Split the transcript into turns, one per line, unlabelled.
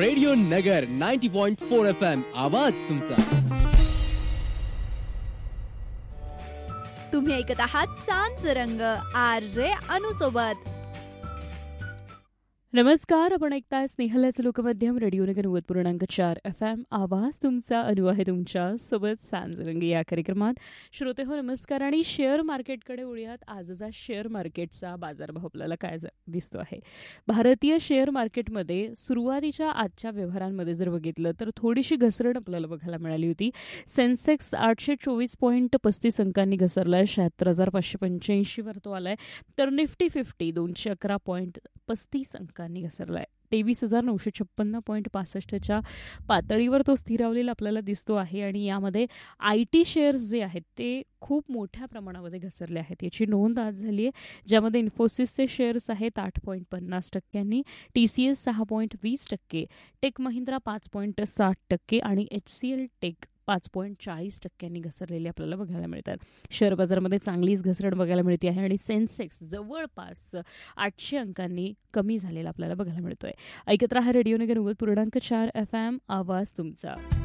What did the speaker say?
Radio नगर 90.4 FM आवाज तुमचा.
तुम्ही ऐकत आहात सांज रंग RJ अनु सोबत.
नमस्कार, आपण ऐकताय स्नेहलचं लोकमध्यम रेडिओ नगर 90.4 FM आवाज तुमचा. अनु आहे तुमच्या सोबत सांजरंगी या कार्यक्रमात. श्रोते हो नमस्कार. आणि शेअर मार्केटकडे वळूयात. आजचा शेअर मार्केटचा बाजारभाव आपल्याला काय दिसतो आहे. भारतीय शेअर मार्केटमध्ये सुरुवातीच्या आजच्या व्यवहारांमध्ये जर बघितलं तर थोडीशी घसरण आपल्याला बघायला मिळाली होती. सेन्सेक्स 824.35 अंकांनी घसरलाय, 76,585 वर तो आलाय. तर निफ्टी 50 211.35 अंकांनी घसरलाय, 23,956.65च्या पातळीवर तो स्थिरावलेला आपल्याला दिसतो आहे. आणि यामध्ये IT शेअर्स जे आहेत ते खूप मोठ्या प्रमाणामध्ये घसरले आहेत, याची नोंद आज झाली आहे. ज्यामध्ये इन्फोसिसचे शेअर्स आहेत 8.50%, TCS 6.20%, टेक महिंद्रा 5.60% आणि HCL टेक 5.40% घसरलेले आपल्याला बघायला मिळतात. शेअर बाजारामध्ये चांगलीच घसरण बघायला मिळते आहे आणि सेन्सेक्स जवळपास 800 अंकांनी कमी झालेला आपल्याला बघायला मिळतोय. ऐकत राहा रेडिओ नगर 90.4 FM आवाज तुमचा.